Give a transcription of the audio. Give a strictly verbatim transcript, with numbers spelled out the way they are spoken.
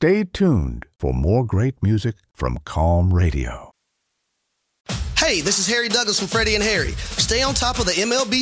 Stay tuned for more great music from Calm Radio. Hey, this is Harry Douglas from Freddie and Harry. Stay on top of the M L B